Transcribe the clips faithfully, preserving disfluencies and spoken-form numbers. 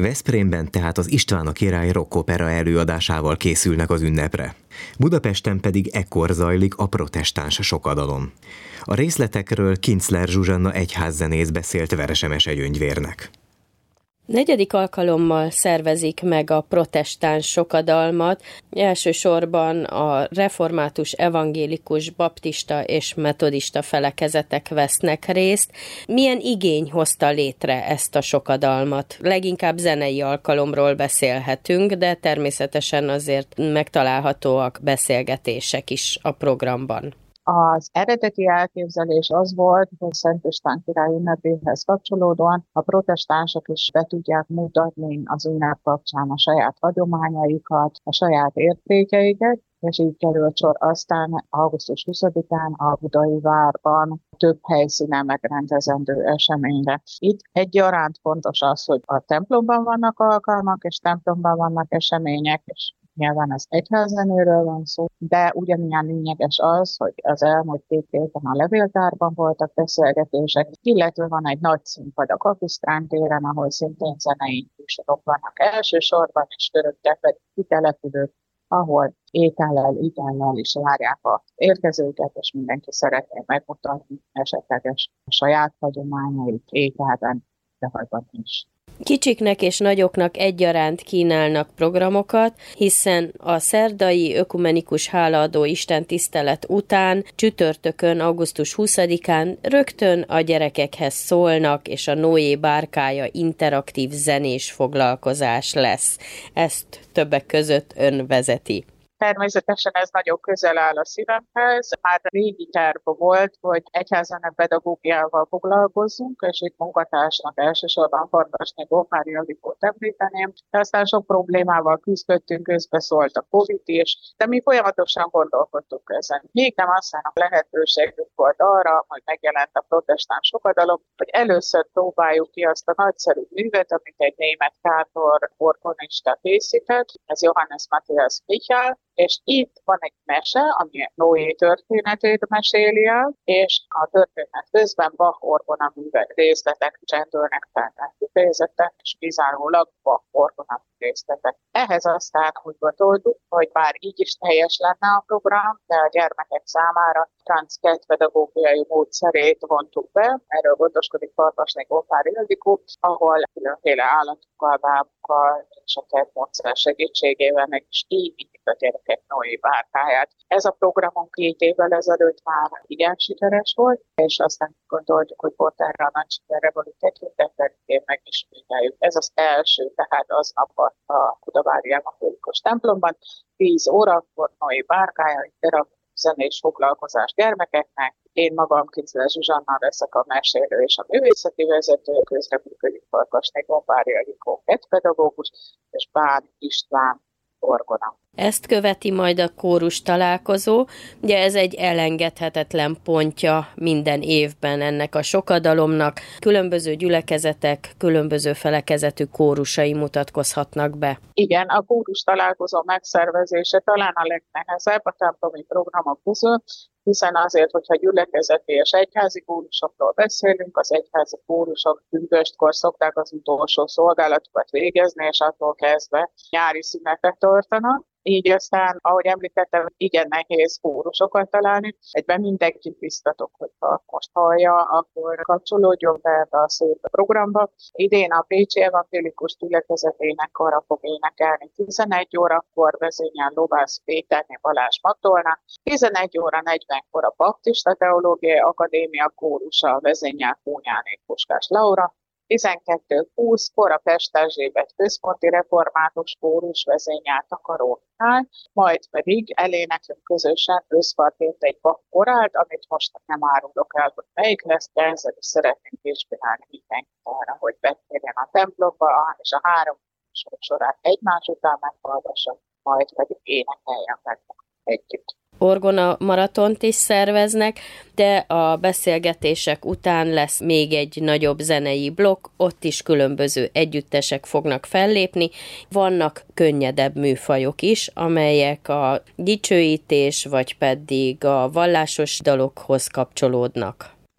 Veszprémben tehát az István a király rockopera előadásával készülnek az ünnepre. Budapesten pedig ekkor zajlik a protestáns sokadalom. A részletekről Kincler Zsuzsanna egyházzenész beszélt Veresemese Gyöngyvérnek. Negyedik alkalommal szervezik meg a protestáns sokadalmat, elsősorban a református, evangélikus, baptista és metodista felekezetek vesznek részt. Milyen igény hozta létre ezt a sokadalmat? Leginkább zenei alkalomról beszélhetünk, de természetesen azért megtalálhatóak beszélgetések is a programban. Az eredeti elképzelés az volt, hogy Szent István király ünnepéhez kapcsolódóan a protestánsok is be tudják mutatni az ünnep kapcsán a saját hagyományaikat, a saját értékeiket, és így került sor aztán augusztus huszadikán a Budai Várban több helyszínen megrendezendő eseményre. Itt egyaránt fontos az, hogy a templomban vannak alkalmak, és templomban vannak események, és nyilván az egyházzenőről van szó, de ugyanilyen lényeges az, hogy az elmúlt két évben a levéltárban voltak beszélgetések, illetve van egy nagy színpad a Kapisztrán téren, ahol szintén zenei műsorok vannak elsősorban, és körülötte pedig kitelepülők, ahol étellel, itellel is várják az érkezőket, és mindenki szeretné megmutatni esetleges saját hagyományait ételben, de hajban is. Kicsiknek és nagyoknak egyaránt kínálnak programokat, hiszen a szerdai ökumenikus hálaadó istentisztelet után csütörtökön, augusztus huszadikán rögtön a gyerekekhez szólnak, és a Noé bárkája interaktív zenés foglalkozás lesz. Ezt többek között ön vezeti. Természetesen ez nagyon közel áll a szívemhez. Már régi terv volt, hogy egyházzenek pedagógiával foglalkozzunk, és itt munkatársnak elsősorban Farkasné Gófári Ildikót említeném. De aztán sok problémával küzdöttünk, közbeszólt a Covid is, de mi folyamatosan gondolkodtunk ezen. Még nem aztán a lehetőségünk volt arra, hogy megjelent a protestáns sokadalom, hogy először próbáljuk ki azt a nagyszerű művet, amit egy német kátor orgonista készített, ez Johannes Matthias Michael, és itt van egy mese, ami Noé történetét meséli el, és a történet közben Bach orgona művek részletek csendülnek fel, tehát kifejezetten, és kizárólag Bach orgona részletek. Ehhez aztán úgy gondoltuk, hogy bár így is teljes lenne a program, de a gyermekek számára transzkett pedagógiai módszerét vontuk be. Erről gondoskodik Farkasné Gófári Ildikó, ahol különféle állatokkal, bábukkal és a kertmódszer segítségével meg is így a gyerekek Noé bárkáját. Ez a programon két évvel ezelőtt már igen sikeres volt, és aztán gondoltuk, hogy pont erre a nagy sikerre való tekintettel meg is vizsgáljuk. Ez az első, tehát aznap a Budavári Evangélikus templomban, tíz órakor Noé bárkája, interaktív zenés foglalkozás gyermekeknek. Én magam Kincler Zsuzsanna leszek a mesélő és a művészeti vezető, közreműködik Farkasné Gófári Ildikó pedagógus, és Bán István orgona. Ezt követi majd a kórus találkozó, ugye ez egy elengedhetetlen pontja minden évben ennek a sokadalomnak. Különböző gyülekezetek, különböző felekezetű kórusai mutatkozhatnak be. Igen, a kórus találkozó megszervezése talán a legnehezebb a templomi programok közül, hiszen azért, hogyha gyülekezeti és egyházi kórusokról beszélünk, az egyházi kórusok pünköstkor szokták az utolsó szolgálatukat végezni, és attól kezdve nyári szünetet tartanak. Így aztán, ahogy említettem, igen nehéz kórusokat találni. Egyben mindenkit biztatok, hogyha most hallja, akkor kapcsolódjon be ebbe a szép programba. Idén a Pécsi Evangélikus Gyülekezetének kara fog énekelni tizenegy órakor, vezényel Lovász Péterné Balázs Matolna, tizenegy óra negyvenkor a Baptista Teológiai Akadémia kórusa, vezényel Kónyáné Puskás Laura, tizenkettő húszkor a Pest Erzsébet Központi Református Kórus vezényel Takaró Mihály, majd pedig eléneklünk közösen összpartét egy Bach korált, amit most nem árulok el, hogy melyik lesz, de ezzel is szeretnénk inspirálni mindenkit arra, hogy betérjen a templomba, és a három sorát egymás után meghallgassa, majd pedig énekeljen meg együtt. Orgona maratont is szerveznek, de a beszélgetések után lesz még egy nagyobb zenei blokk, ott is különböző együttesek fognak fellépni. Vannak könnyedebb műfajok is, amelyek a dicsőítés vagy pedig a vallásos dalokhoz kapcsolódnak.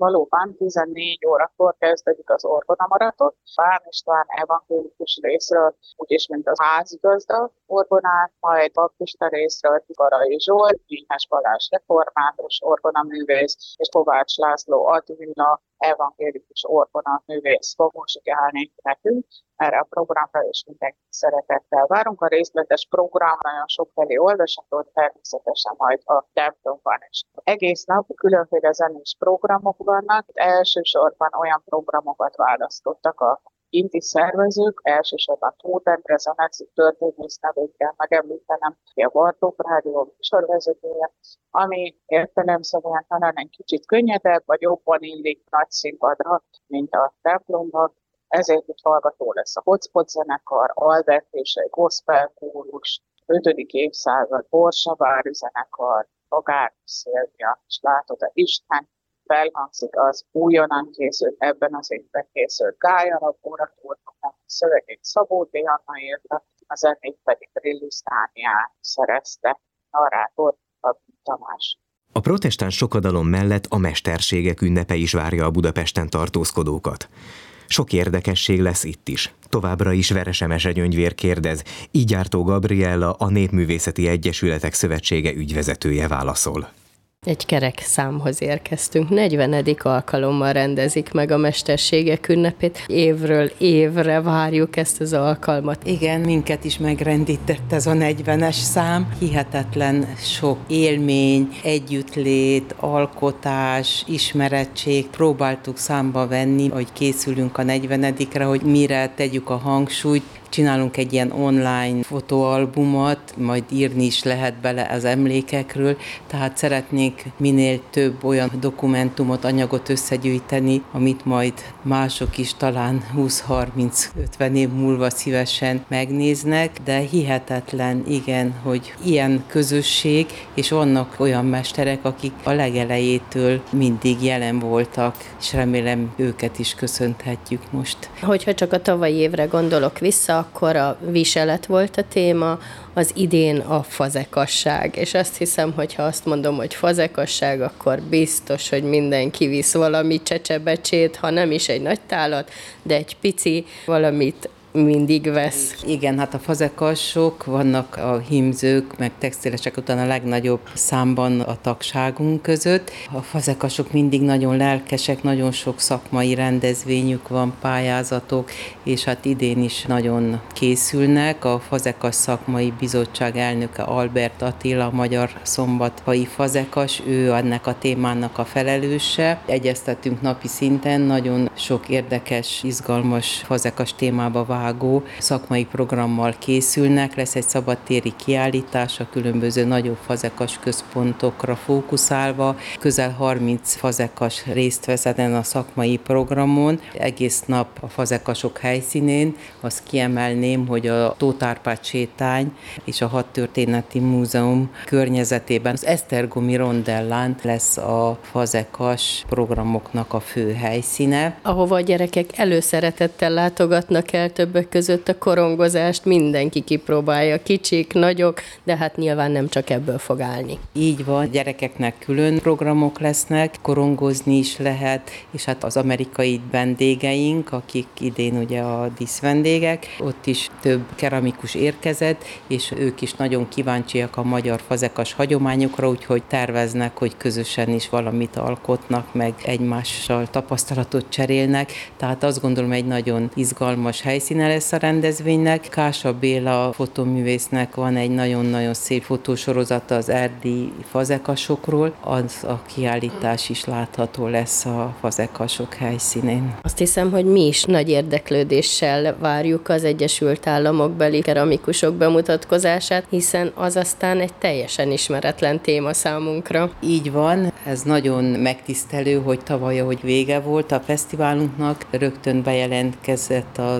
valóban tizennégy órakor kezdődik az Orgona Maraton. Bán István evangélikus részről, úgyis mint az házigazda orgonát, majd baptista részről Garai Zsolt, Nyíhes Balázs református orgonaművész, és Kovács László Advilla evangélikus orgonaművész fog muzsikálni nekünk. Erre a programra is mindenkit szeretettel várunk. A részletes program nagyon sokfelé olvasható, természetesen majd a templomban is. Egész nap különféle zenés programok vannak. Elsősorban olyan programokat választottak a kinti szervezők, elsősorban Tóth Endre Zeneci történész nevét kell megemlítenem, a Bartók Rádió műsorvezetője, ami értelemszerűen talán egy kicsit könnyedebb, vagy jobban illik nagy színpadra, mint a templomban. Ezért itt hallgató lesz a Hotspot zenekar, Albert és egy gospel kórus, ötödik évszázad Borsavári zenekar, Agár Szilvia, és látod a Isten, felhangzik az újonnan készült, ebben az évben készült Gályarab oratórium, a szövegét Szabó D. Anna írta, a zenét pedig Trillis Dániel szerezte, narrátor Babin Tamás. A protestáns sokadalom mellett a mesterségek ünnepe is várja a Budapesten tartózkodókat. Sok érdekesség lesz itt is. Továbbra is Veres Emese Gyöngyvér kérdez, Ígyártó Gabriella, a Népművészeti Egyesületek Szövetsége ügyvezetője válaszol. Egy kerek számhoz érkeztünk. negyvenedik alkalommal rendezik meg a mesterségek ünnepét. Évről évre várjuk ezt az alkalmat. Igen, minket is megrendített ez a negyvenes szám. Hihetetlen sok élmény, együttlét, alkotás, ismerettség. Próbáltuk számba venni, hogy készülünk a negyvenedikre, hogy mire tegyük a hangsúlyt. Csinálunk egy ilyen online fotóalbumot, majd írni is lehet bele az emlékekről, tehát szeretnénk minél több olyan dokumentumot, anyagot összegyűjteni, amit majd mások is talán húsz-harminc-ötven év múlva szívesen megnéznek, de hihetetlen, igen, hogy ilyen közösség, és vannak olyan mesterek, akik a legelejétől mindig jelen voltak, és remélem őket is köszönhetjük most. Hogyha csak a tavalyi évre gondolok vissza, akkor a viselet volt a téma, az idén a fazekasság. És azt hiszem, hogy ha azt mondom, hogy fazekasság, akkor biztos, hogy mindenki visz valami csecsebecsét, ha nem is egy nagy tálat, de egy pici valamit mindig vesz. Igen, hát a fazekasok vannak a hímzők, meg textilesek után a legnagyobb számban a tagságunk között. A fazekasok mindig nagyon lelkesek, nagyon sok szakmai rendezvényük van, pályázatok, és hát idén is nagyon készülnek. A Fazekas Szakmai Bizottság elnöke Albert Attila, magyar szombatfai fazekas, ő ennek a témának a felelőse. Egyeztetünk napi szinten, nagyon sok érdekes, izgalmas fazekas témába vágó szakmai programmal készülnek. Lesz egy szabadtéri kiállítás a különböző nagyobb fazekas központokra fókuszálva. Közel harminc fazekas részt vesz ezen a szakmai programon. Egész nap a fazekasok helyszínén. Azt kiemelném, hogy a Tóth Árpád sétány és a Hadtörténeti Múzeum környezetében az Esztergomi rondellán lesz a fazekas programoknak a fő helyszíne. Ahova a gyerekek előszeretettel látogatnak el, többek között a korongozást mindenki kipróbálja, kicsik, nagyok, de hát nyilván nem csak ebből fog állni. Így van, gyerekeknek külön programok lesznek, korongozni is lehet, és hát az amerikai vendégeink, akik idén ugye a díszvendégek, ott is több keramikus érkezett, és ők is nagyon kíváncsiak a magyar fazekas hagyományokra, úgyhogy terveznek, hogy közösen is valamit alkotnak, meg egymással tapasztalatot cserélnek, tehát azt gondolom, egy nagyon izgalmas helyszíne lesz a rendezvénynek. Kása Béla fotóművésznek van egy nagyon-nagyon szép fotósorozata az erdélyi fazekasokról, az a kiállítás is látható lesz a fazekasok helyszínén. Azt hiszem, hogy mi is nagy érdeklődéssel várjuk az Egyesült Államokbeli keramikusok bemutatkozását, hiszen az aztán egy teljesen ismeretlen téma számunkra. Így van, ez nagyon megtisztelő, hogy tavaly, ahogy vége volt a fesztiválunknak, rögtön bejelentkezett az amerikai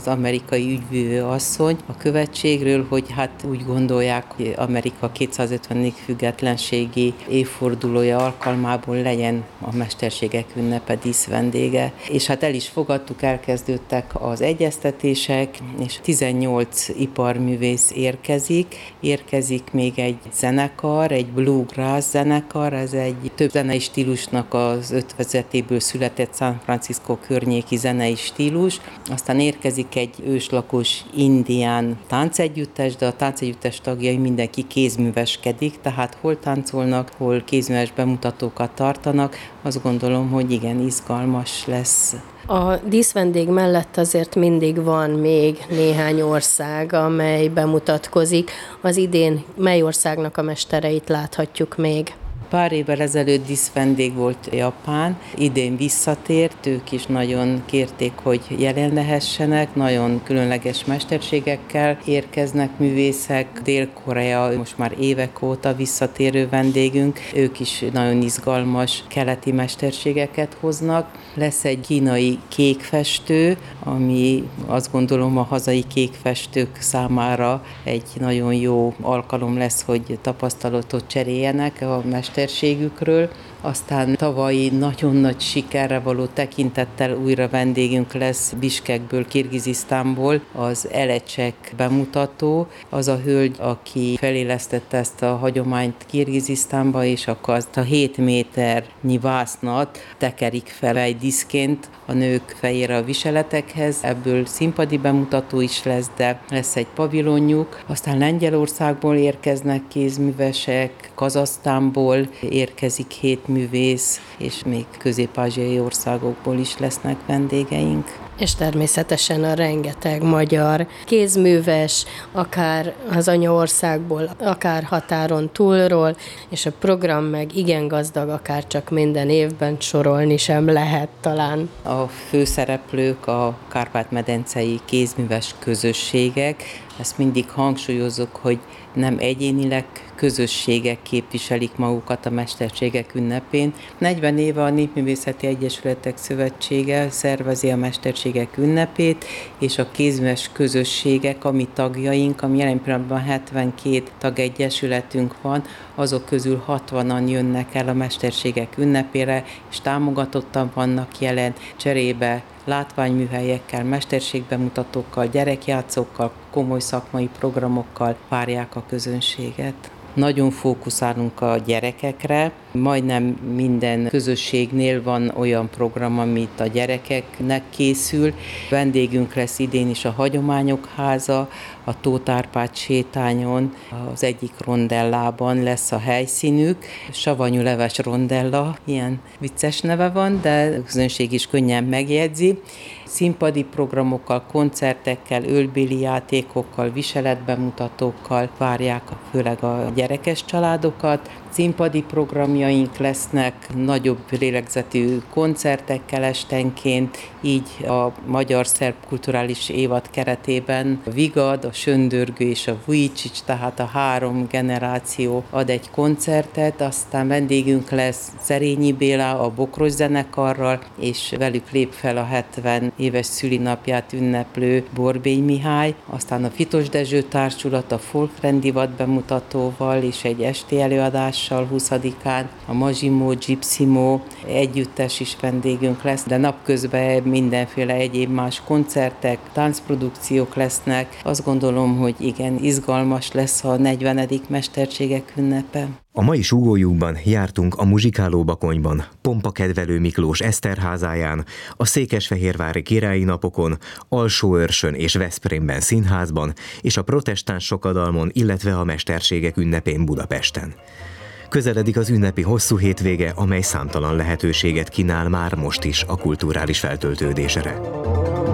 amerikai ügyvívő asszony a követségről, hogy hát úgy gondolják, hogy Amerika kétszázötvenedik függetlenségi évfordulója alkalmából legyen a mesterségek ünnepe díszvendége. És hát el is fogadtuk, elkezdődtek az egyeztetések, és tizennyolc iparművész érkezik. Érkezik még egy zenekar, egy bluegrass zenekar, ez egy több zenei stílusnak az ötvezetéből született San Francisco környéki zenei stílus. Aztán érkezik egy őslakos indián táncegyüttes, de a táncegyüttes tagjai mindenki kézműveskedik, tehát hol táncolnak, hol kézműves bemutatókat tartanak. Azt gondolom, hogy igen, izgalmas lesz. A díszvendég mellett azért mindig van még néhány ország, amely bemutatkozik. Az idén mely országnak a mestereit láthatjuk még? Pár évvel ezelőtt díszvendég volt Japán, idén visszatért, ők is nagyon kérték, hogy jelen lehessenek, nagyon különleges mesterségekkel érkeznek művészek. Dél-Korea most már évek óta visszatérő vendégünk, ők is nagyon izgalmas keleti mesterségeket hoznak. Lesz egy kínai kékfestő, ami azt gondolom a hazai kékfestők számára egy nagyon jó alkalom lesz, hogy tapasztalatot cseréljenek a mesterségükről. Aztán tavalyi nagyon nagy sikerre való tekintettel újra vendégünk lesz Biskekből, Kirgizisztánból az Elecsek bemutató. Az a hölgy, aki felélesztette ezt a hagyományt Kirgizisztánba, és akkor azt a hét méternyi vásznat tekerik fel egy diszként a nők fejére a viseletekhez. Ebből színpadi bemutató is lesz, de lesz egy pavilonjuk. Aztán Lengyelországból érkeznek kézművesek, Kazahsztánból érkezik hét művész, és még közép-ázsiai országokból is lesznek vendégeink. És természetesen a rengeteg magyar kézműves, akár az anyaországból, akár határon túlról, és a program meg igen gazdag, akár csak minden évben sorolni sem lehet talán. A főszereplők a kárpát-medencei kézműves közösségek, ezt mindig hangsúlyozok, hogy nem egyénileg közösségek képviselik magukat a mesterségek ünnepén. negyven éve a Népművészeti Egyesületek Szövetsége szervezi a mesterségek ünnepét, és a kézműves közösségek, a mi tagjaink, ami jelen pillanatban hetvenkét tagegyesületünk van, azok közül hatvanan jönnek el a mesterségek ünnepére, és támogatottan vannak jelen, cserébe látványműhelyekkel, mesterségbemutatókkal, gyerekjátszókkal, komoly szakmai programokkal várják a közönséget. Nagyon fókuszálunk a gyerekekre, majdnem minden közösségnél van olyan program, amit a gyerekeknek készül. Vendégünk lesz idén is a Hagyományok Háza, a Tóth Árpád sétányon, az egyik rondellában lesz a helyszínük. Savanyú leves rondella, ilyen vicces neve van, de a közönség is könnyen megjegyzi. Színpadi programokkal, koncertekkel, ölbéli játékokkal, viseletbemutatókkal várják főleg a gyerekes családokat. Színpadi programjaink lesznek nagyobb lélegzetű koncertekkel estenként, így a magyar-szerb kulturális évad keretében a Vigad, a Söndörgő és a Vujicic, tehát a három generáció ad egy koncertet, aztán vendégünk lesz Szerényi Béla a Bokros zenekarral, és velük lép fel a hetven éves szülinapját ünneplő Borbély Mihály, aztán a Fitos Dezső Társulat a folkrendivat bemutatóval és egy esti előadással huszadikán, a Mazsimó, Gypsimó együttes is vendégünk lesz, de napközben mindenféle egyéb más koncertek, táncprodukciók lesznek. Azt gondolom, hogy igen, izgalmas lesz a negyvenedik mesterségek ünnepe. A mai Súgólyúkban jártunk a Muzsikáló Bakonyban, pompakedvelő Miklós Eszterházáján, a Székesfehérvári Királyi Napokon, Alsóörsön és Veszprémben színházban, és a protestáns sokadalmon, illetve a mesterségek ünnepén Budapesten. Közeledik az ünnepi hosszú hétvége, amely számtalan lehetőséget kínál már most is a kulturális feltöltődésre.